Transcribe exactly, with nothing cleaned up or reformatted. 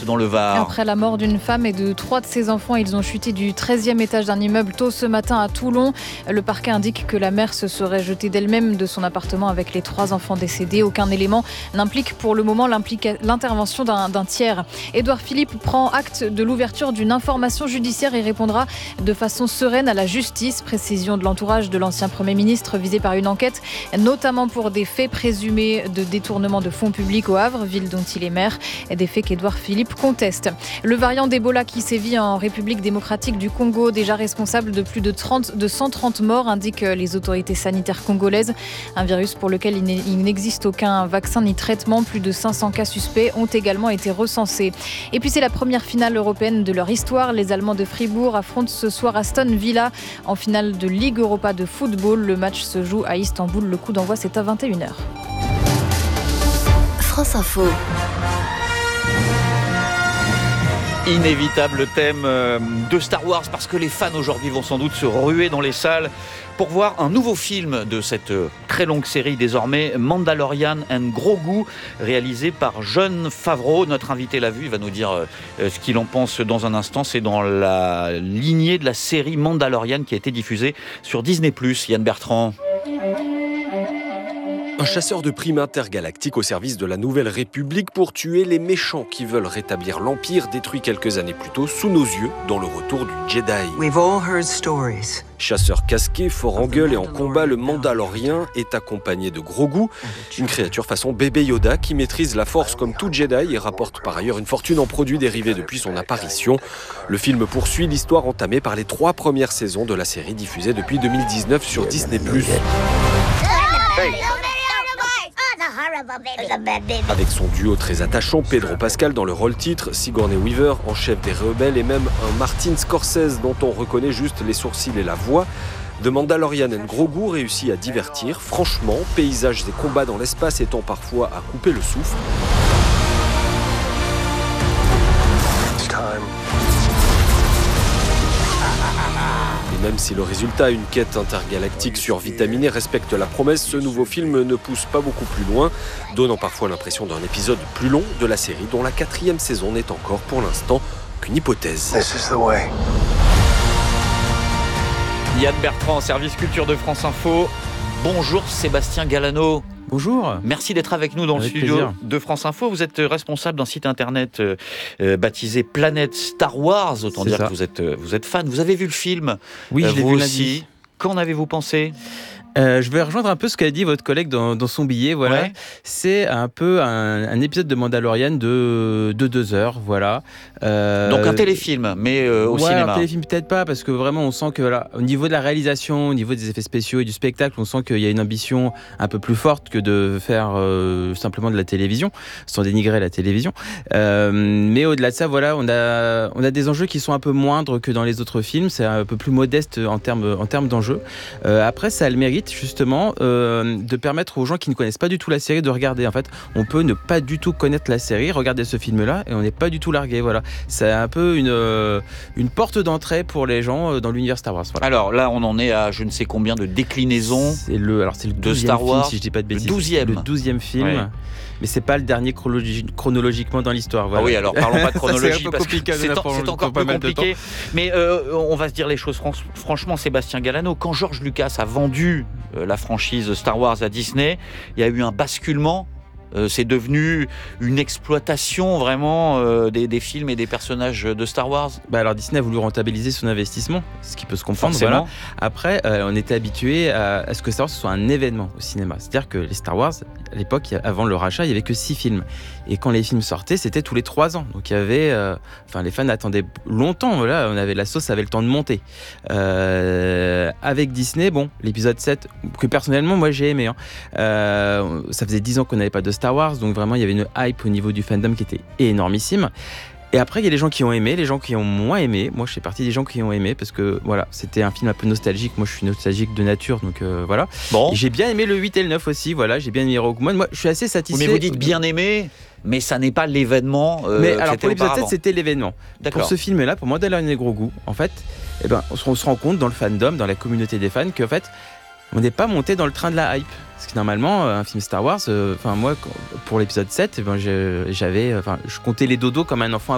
dans le Var. Après la mort d'une femme et de trois de ses enfants, ils ont chuté du treizième étage d'un immeuble tôt ce matin à Toulon. Le parquet indique que la mère se serait jetée d'elle-même de son appartement avec les trois enfants décédés. Aucun élément n'implique pour le moment l'intervention d'un, d'un tiers. Édouard Philippe prend acte de l'ouverture d'une information judiciaire et répondra de façon sereine à la justice. Précision de l'entourage de l'ancien Premier ministre visé par une enquête, notamment pour des faits présumés de détournement de fonds publics au Havre, ville dont il est maire, des faits qu'Édouard Philippe conteste. Le variant d'Ebola qui sévit en République démocratique du Congo, déjà responsable de plus de, trente, de cent trente morts, indiquent les autorités sanitaires congolaises. Un virus pour lequel il n'existe aucun vaccin ni traitement. Plus de cinq cents cas suspects ont également été recensés. Et puis c'est la première finale européenne de leur histoire. Les Allemands de Fribourg affrontent ce soir Aston Villa en finale de Ligue Europa de football. Le match se joue à Istanbul. Le coup d'envoi, c'est à vingt et une heures. France Info. Inévitable thème de Star Wars parce que les fans aujourd'hui vont sans doute se ruer dans les salles pour voir un nouveau film de cette très longue série désormais, Mandalorian and Grogu, réalisé par Jon Favreau. Notre invité l'a vu, il va nous dire ce qu'il en pense dans un instant. C'est dans la lignée de la série Mandalorian qui a été diffusée sur Disney plus. Yann Bertrand. Un chasseur de primes intergalactique au service de la Nouvelle République pour tuer les méchants qui veulent rétablir l'Empire détruit quelques années plus tôt sous nos yeux dans le retour du Jedi. We've all heard stories. Chasseur casqué, fort en gueule et en combat, le Mandalorien est accompagné de Grogu, une créature façon bébé Yoda qui maîtrise la force comme tout Jedi et rapporte par ailleurs une fortune en produits dérivés depuis son apparition. Le film poursuit l'histoire entamée par les trois premières saisons de la série diffusée depuis deux mille dix-neuf sur Disney plus. Hey. Avec son duo très attachant, Pedro Pascal dans le rôle titre, Sigourney Weaver en chef des rebelles et même un Martin Scorsese dont on reconnaît juste les sourcils et la voix, The Mandalorian and Grogu réussit à divertir, franchement, paysages et combats dans l'espace étant parfois à couper le souffle. Et même si le résultat, une quête intergalactique survitaminée, respecte la promesse, ce nouveau film ne pousse pas beaucoup plus loin, donnant parfois l'impression d'un épisode plus long de la série dont la quatrième saison n'est encore pour l'instant qu'une hypothèse. This is the way. Yann Bertrand, service culture de France Info. Bonjour Sébastien Galano. Bonjour. Merci d'être avec nous dans avec le studio plaisir. De France Info. Vous êtes responsable d'un site internet euh, baptisé Planète Star Wars. Autant C'est dire ça. que vous êtes, vous êtes fan. Vous avez vu le film ? Oui, euh, je l'ai vous vu aussi. lundi. Qu'en avez-vous pensé ? Euh, je vais rejoindre un peu ce qu'a dit votre collègue dans, dans son billet. Voilà. Ouais. C'est un peu un, un épisode de Mandalorian de, de deux heures. Voilà. Euh, Donc un téléfilm, mais euh, au ouais, cinéma. Un téléfilm peut-être pas, parce que vraiment on sent que voilà, au niveau de la réalisation, au niveau des effets spéciaux et du spectacle, on sent qu'il y a une ambition un peu plus forte que de faire euh, simplement de la télévision, sans dénigrer la télévision. Euh, mais au-delà de ça, voilà, on a, on a des enjeux qui sont un peu moindres que dans les autres films. C'est un peu plus modeste en termes, en termes d'enjeux. Euh, après, ça a le mérite justement euh, de permettre aux gens qui ne connaissent pas du tout la série de regarder. En fait, on peut ne pas du tout connaître la série, regarder ce film-là et on n'est pas du tout largué. Voilà, c'est un peu une euh, une porte d'entrée pour les gens euh, dans l'univers Star Wars. Voilà. Alors là, on en est à je ne sais combien de déclinaisons. C'est le alors c'est le de Star Wars, film, si je dis pas de bêtises. Le douzième. Le douzième film. Ouais. Mais c'est pas le dernier chronologi- chronologiquement dans l'histoire. Voilà. Ah oui, alors parlons pas de chronologie c'est parce que c'est, en, c'est encore plus compliqué. Mais euh, on va se dire les choses fran- franchement, Sébastien Galano, quand George Lucas a vendu euh, la franchise Star Wars à Disney, il y a eu un basculement. Euh, c'est devenu une exploitation vraiment euh, des, des films et des personnages de Star Wars. Bah alors Disney a voulu rentabiliser son investissement, ce qui peut se comprendre. Forcément. Voilà. Après, euh, on était habitué à, à ce que Star Wars soit un événement au cinéma. C'est-à-dire que les Star Wars, à l'époque, avant le rachat, il y avait que six films. Et quand les films sortaient, c'était tous les trois ans. Donc il y avait, euh, enfin les fans attendaient longtemps. Voilà, on avait la sauce, avait le temps de monter. Euh, avec Disney, bon, l'épisode sept, que personnellement moi j'ai aimé. Hein. Euh, ça faisait dix ans qu'on n'avait pas de Star Wars, donc vraiment il y avait une hype au niveau du fandom qui était énormissime. Et après il y a les gens qui ont aimé, les gens qui ont moins aimé. Moi je fais partie des gens qui ont aimé parce que voilà, c'était un film un peu nostalgique. Moi je suis nostalgique de nature, donc euh, voilà. Bon. Et j'ai bien aimé le huit et le neuf aussi, voilà, j'ai bien aimé Rogue One. Moi je suis assez satisfait. Mais vous dites bien aimé, mais ça n'est pas l'événement. Euh, mais alors pour l'épisode auparavant. sept c'était l'événement. D'accord. Pour ce film là, pour Mandalorian et Grogu, en fait, eh ben, on, se, on se rend compte dans le fandom, dans la communauté des fans, qu'en fait on n'est pas monté dans le train de la hype. Parce que normalement, un film Star Wars, enfin euh, moi, pour l'épisode sept, ben, je, j'avais, enfin, je comptais les dodos comme un enfant